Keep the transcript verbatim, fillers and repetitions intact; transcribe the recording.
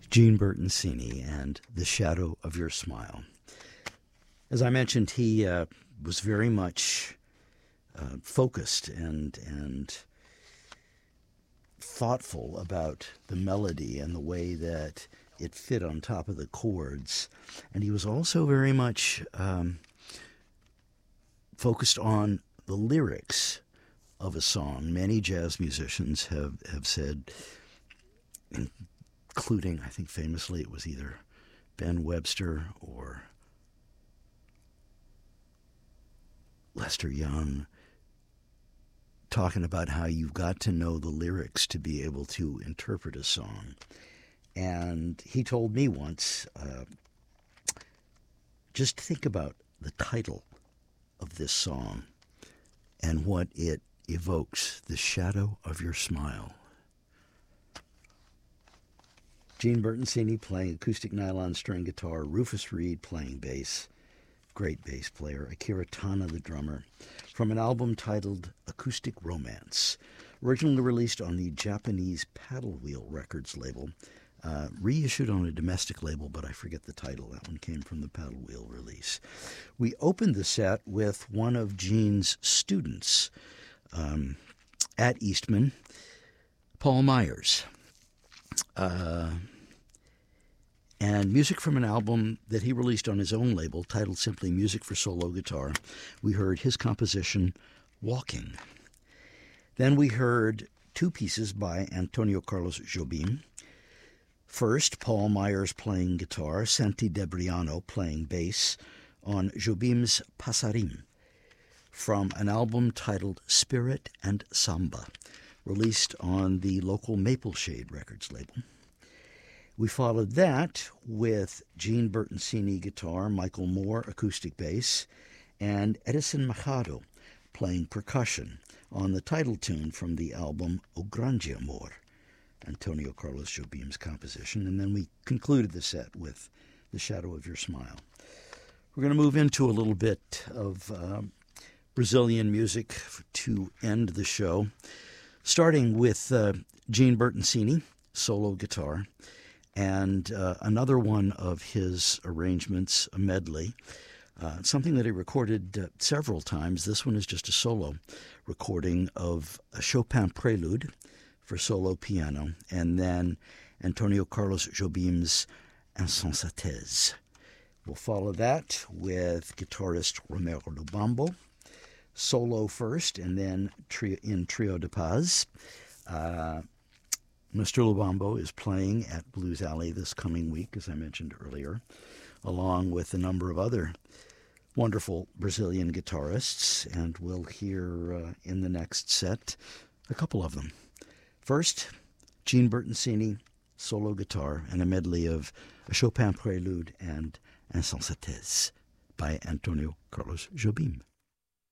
Gene Bertoncini and The Shadow of Your Smile. As I mentioned, he uh, was very much uh, focused and and thoughtful about the melody and the way that it fit on top of the chords. And he was also very much um, focused on the lyrics of a song. Many jazz musicians have, have said, including, I think famously, it was either Ben Webster or Lester Young, talking about how you've got to know the lyrics to be able to interpret a song. And he told me once, uh, just think about the title of this song and what it evokes, The Shadow of Your Smile. Gene Bertoncini playing acoustic nylon string guitar, Rufus Reid playing bass, great bass player, Akira Tana the drummer, from an album titled Acoustic Romance, originally released on the Japanese Paddle Wheel Records label, uh, reissued on a domestic label, but I forget the title. That one came from the Paddle Wheel release. We opened the set with one of Gene's students um, at Eastman, Paul Myers. Uh, and music from an album that he released on his own label titled simply Music for Solo Guitar. We heard his composition, Walking. Then we heard two pieces by Antonio Carlos Jobim. First, Paul Myers playing guitar, Santi Debriano playing bass on Jobim's Pasarim, from an album titled Spirit and Samba, released on the local Maple Shade Records label. We followed that with Gene Bertoncini guitar, Michael Moore acoustic bass, and Edison Machado playing percussion on the title tune from the album O Grande Amor, Antonio Carlos Jobim's composition. And then we concluded the set with The Shadow of Your Smile. We're going to move into a little bit of uh, Brazilian music to end the show, starting with uh, Gene Bertoncini, solo guitar, and uh, another one of his arrangements, a medley, uh, something that he recorded uh, several times. This one is just a solo recording of a Chopin prelude for solo piano, and then Antonio Carlos Jobim's Insensatez. We'll follow that with guitarist Romero Lubambo, solo first, and then trio, in Trio de Paz. Uh, Mister Lubambo is playing at Blues Alley this coming week, as I mentioned earlier, along with a number of other wonderful Brazilian guitarists, and we'll hear uh, in the next set a couple of them. First, Gene Bertoncini, solo guitar, and a medley of a Chopin prelude and Insensatez by Antonio Carlos Jobim.